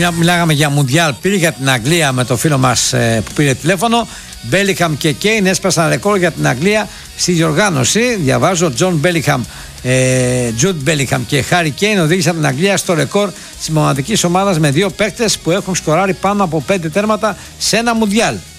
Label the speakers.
Speaker 1: Μιλάγαμε για Μουντιάλ, πήρε για την Αγγλία με το φίλο μας που πήρε τηλέφωνο. Μπέλιχαμ και Κέιν έσπασαν ρεκόρ για την Αγγλία στη διοργάνωση. Διαβάζω, Τζον Μπέλιχαμ, Τζουντ Μπέλιχαμ και Χάρι Κέιν οδήγησαν την Αγγλία στο ρεκόρ της μοναδικής ομάδας με 2 παίκτες που έχουν σκοράρει πάνω από 5 τέρματα σε ένα Μουντιάλ.